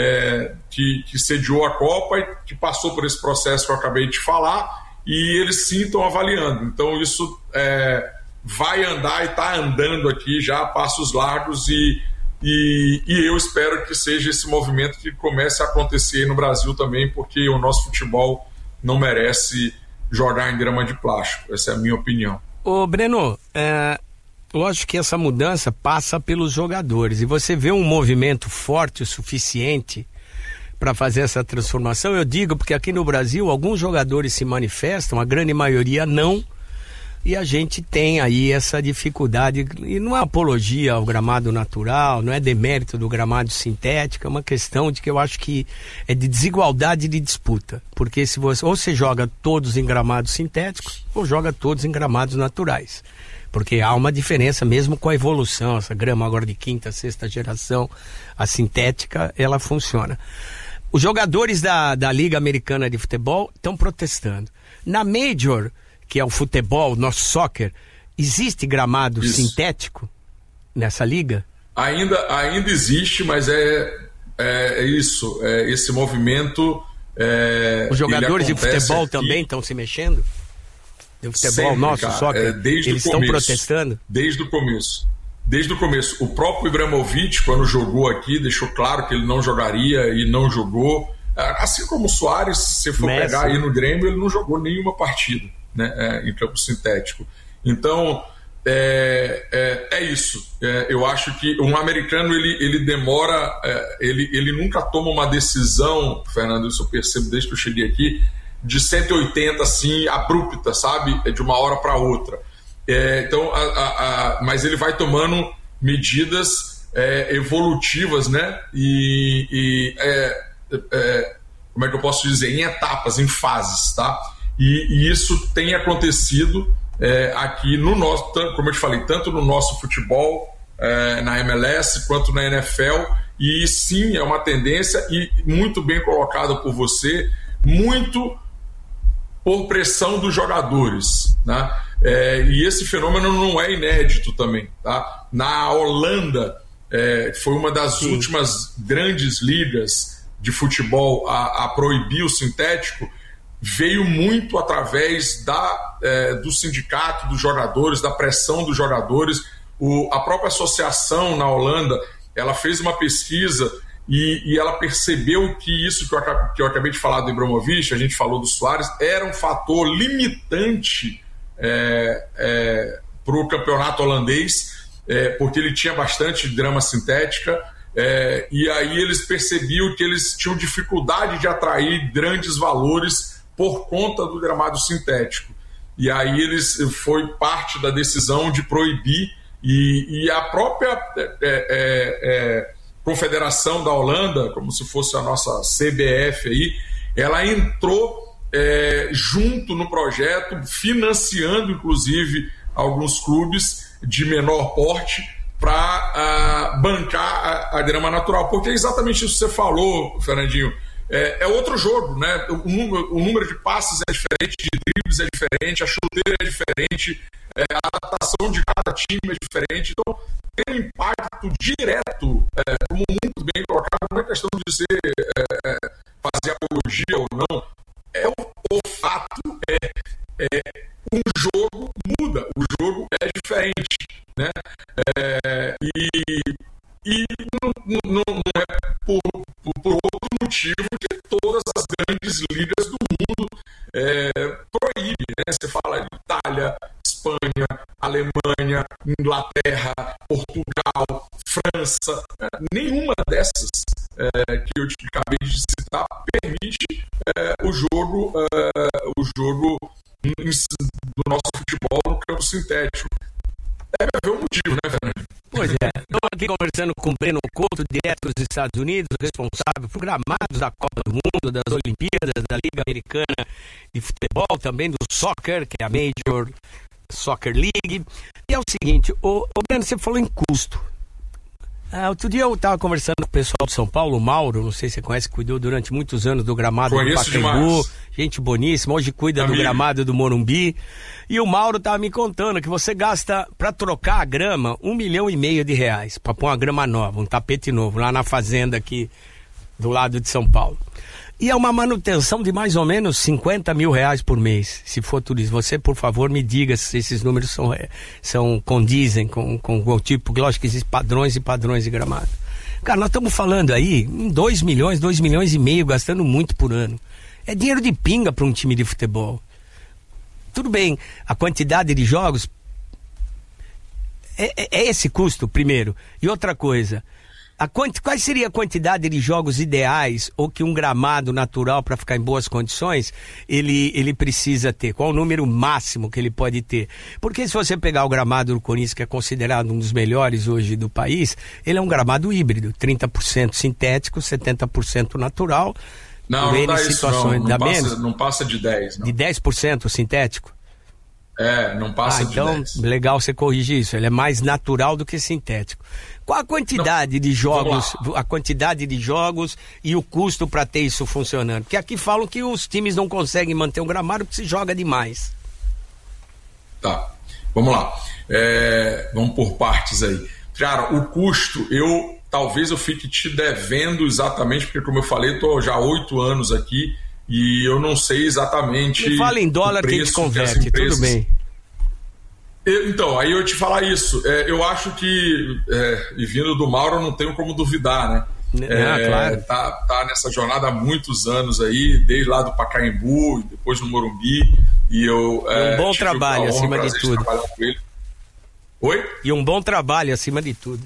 é, que, que sediou a Copa e que passou por esse processo que eu acabei de falar, e eles sim estão avaliando. Então isso é, vai andar e está andando aqui já a passos largos, e, e, e eu espero que seja esse movimento que comece a acontecer no Brasil também, porque o nosso futebol não merece jogar em grama de plástico. Essa é a minha opinião.
Ô Breno, é, lógico que essa mudança passa pelos jogadores, e você vê um movimento forte o suficiente para fazer essa transformação. Eu digo porque aqui no Brasil alguns jogadores se manifestam, a grande maioria não, e a gente tem aí essa dificuldade, e não é apologia ao gramado natural, não é demérito do gramado sintético, é uma questão de que eu acho que é de desigualdade de disputa, porque se você, ou você joga todos em gramados sintéticos, ou joga todos em gramados naturais, porque há uma diferença mesmo com a evolução, essa grama agora de quinta, sexta geração, a sintética, ela funciona. Os jogadores da, da Liga Americana de Futebol estão protestando. Na Major, que é o futebol, nosso soccer, existe gramado isso. sintético nessa liga?
Ainda, ainda existe, mas é, é, é isso, é esse movimento... É,
os jogadores de futebol aqui também estão se mexendo? Do futebol sempre, nosso, cara, soccer, é, desde eles estão protestando?
Desde o começo. Desde o começo. O próprio Ibrahimovic, quando jogou aqui, deixou claro que ele não jogaria e não jogou. Assim como o Suárez, se for Messi. Pegar aí no Grêmio, ele não jogou nenhuma partida, né, é, em campo sintético. Então é, é, é isso. É, eu acho que um americano ele, ele demora, é, ele, ele nunca toma uma decisão, Fernando, isso eu percebo desde que eu cheguei aqui, de cento e oitenta assim, abrupta, sabe, de uma hora para outra. É, então, a, a, a, mas ele vai tomando medidas é, evolutivas, né, e, e é, é, como é que eu posso dizer, em etapas, em fases, tá? E, e isso tem acontecido é, aqui no nosso, como eu te falei, tanto no nosso futebol, é, na M L S, quanto na N F L, e sim, é uma tendência, e muito bem colocada por você, muito por pressão dos jogadores, né? É, e esse fenômeno não é inédito também, tá? Na Holanda, é, foi uma das sim. últimas grandes ligas de futebol a, a proibir o sintético, veio muito através da, é, do sindicato dos jogadores, da pressão dos jogadores. O, a própria associação na Holanda, ela fez uma pesquisa e, e ela percebeu que isso que eu, que eu acabei de falar do Ibrahimovic, a gente falou do Suárez, era um fator limitante é, é, para o campeonato holandês, é, porque ele tinha bastante grama sintética, é, e aí eles percebiam que eles tinham dificuldade de atrair grandes valores por conta do gramado sintético. E aí eles foi parte da decisão de proibir, e, e a própria é, é, é, Confederação da Holanda, como se fosse a nossa C B F aí, ela entrou é, junto no projeto, financiando inclusive alguns clubes de menor porte para uh, bancar a, a grama natural, porque é exatamente isso que você falou, Fernandinho. É, é outro jogo, né? O número, o número de passes é diferente, de dribles é diferente, a chuteira é diferente, é, a adaptação de cada time é diferente. Então, tem um impacto direto, é, como muito bem colocado, não é questão de ser, é, fazer apologia ou não. É o, o fato é, é um jogo muda, o jogo é diferente, né? É, e e não, não, não é por, por, por outro motivo que todas as grandes ligas do mundo é, proíbem, né? Você fala de Itália, Espanha, Alemanha, Inglaterra, Portugal, França, né? Nenhuma dessas é, que eu te acabei de citar permite é, o jogo, é, o jogo do nosso futebol sintético. Deve haver um motivo, né, Fernando?
Pois é. Estou aqui conversando com o Breno Couto, direto dos Estados Unidos, responsável por gramados da Copa do Mundo, das Olimpíadas, da Liga Americana de Futebol, também do Soccer, que é a Major Soccer League. E é o seguinte, o, o Breno, você falou em custo. Ah, outro dia eu estava conversando com o pessoal de São Paulo, o Mauro, não sei se você conhece, cuidou durante muitos anos do gramado
Conheço
do Pacaembu,
demais.
Gente boníssima, hoje cuida Amigo. do gramado do Morumbi. E o Mauro estava me contando que você gasta, para trocar a grama, um milhão e meio de reais, para pôr uma grama nova, um tapete novo, lá na fazenda aqui do lado de São Paulo. E é uma manutenção de mais ou menos cinquenta mil reais por mês, se for tudo isso. Você, por favor, me diga se esses números são, são condizem com, com, com o tipo, lógico que existem padrões e padrões de gramado. Cara, nós estamos falando aí em dois milhões, dois milhões e meio, gastando muito por ano. É dinheiro de pinga para um time de futebol. Tudo bem, a quantidade de jogos é, é, é esse custo, primeiro. E outra coisa... A quanti, qual seria a quantidade de jogos ideais ou que um gramado natural para ficar em boas condições ele, ele precisa ter? Qual o número máximo que ele pode ter? Porque se você pegar o gramado do Corinthians, que é considerado um dos melhores hoje do país, ele é um gramado híbrido, trinta por cento sintético, setenta por cento natural.
Não, não dá isso não, não, passa, não passa de dez. Não.
De dez por cento sintético?
É, não passa
ah,
de
então,
dez.
Legal você corrigir isso, ele é mais natural do que sintético. Qual a quantidade não, de jogos, a quantidade de jogos e o custo para ter isso funcionando? Porque aqui falam que os times não conseguem manter um gramado porque se joga demais.
Tá, vamos lá. É, vamos por partes aí. Cara, o custo, eu talvez eu fique te devendo exatamente, porque como eu falei, estou já há oito anos aqui e eu não sei exatamente...
Me fala em dólar que a gente converte, empresas... tudo bem.
Eu, então, aí eu te falar isso, é, eu acho que, é, e vindo do Mauro, eu não tenho como duvidar, né?
É,
é,
claro.
Tá, tá nessa jornada há muitos anos aí, desde lá do Pacaembu, depois no Morumbi, e eu...
É, um bom trabalho acima de tudo.
Com ele. Oi?
E um bom trabalho acima de tudo.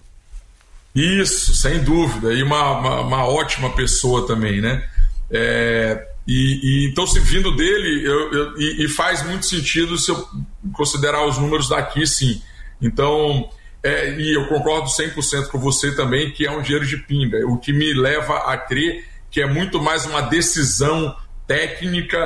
Isso, sem dúvida, e uma, uma, uma ótima pessoa também, né? É... E, e então, se vindo dele, eu, eu, e, e faz muito sentido se eu considerar os números daqui, sim. Então, é, e eu concordo cem por cento com você também, que é um dinheiro de pinga, o que me leva a crer que é muito mais uma decisão técnica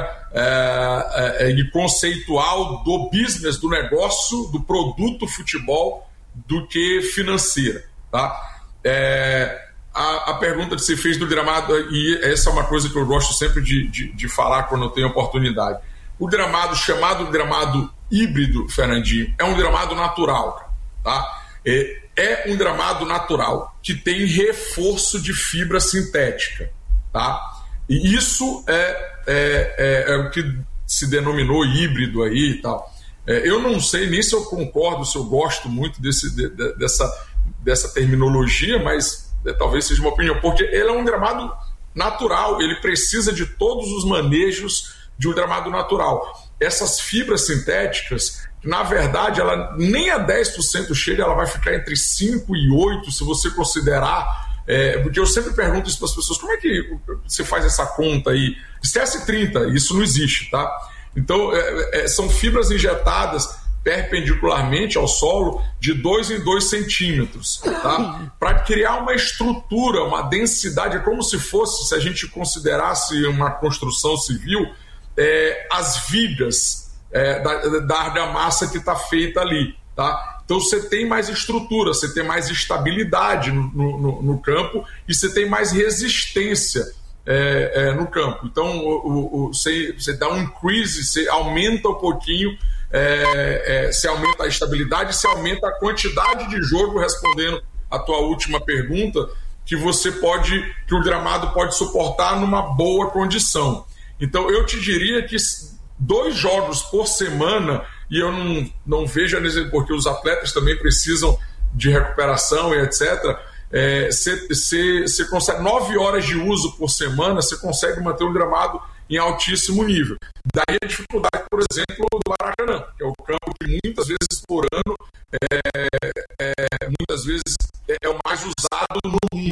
é, é, e conceitual do business, do negócio, do produto futebol, do que financeira, tá? É... A, a pergunta que você fez do gramado, e essa é uma coisa que eu gosto sempre de, de, de falar quando eu tenho oportunidade. O gramado, chamado gramado híbrido, Fernandinho, é um gramado natural, tá? É, é um gramado natural que tem reforço de fibra sintética, tá? E isso é, é, é, é o que se denominou híbrido aí e tal. É, eu não sei nem se eu concordo, se eu gosto muito desse, de, de, dessa, dessa terminologia, mas... talvez seja uma opinião, porque ele é um gramado natural, ele precisa de todos os manejos de um gramado natural. Essas fibras sintéticas, na verdade, ela nem a dez por cento chega, ela vai ficar entre cinco e oito, se você considerar, é, porque eu sempre pergunto isso para as pessoas, como é que você faz essa conta aí? Esquece trinta, isso não existe, tá? Então, é, é, são fibras injetadas perpendicularmente ao solo de dois em dois centímetros, tá? Para criar uma estrutura, uma densidade, é como se fosse, se a gente considerasse uma construção civil, é, as vigas é, da, da argamassa que está feita ali, tá? Então você tem mais estrutura, você tem mais estabilidade no, no, no campo e você tem mais resistência é, é, no campo. Então o, o, o, você, você dá um increase, você aumenta um pouquinho. É, é, se aumenta a estabilidade, se aumenta a quantidade de jogo, respondendo a tua última pergunta, que você pode, que o gramado pode suportar numa boa condição. Então eu te diria que dois jogos por semana, e eu não, não vejo, porque os atletas também precisam de recuperação e etcétera, você é, consegue nove horas de uso por semana, você consegue manter o gramado em altíssimo nível. Daí a dificuldade, por exemplo, do Maracanã, que é o campo que muitas vezes por ano, é, é, muitas vezes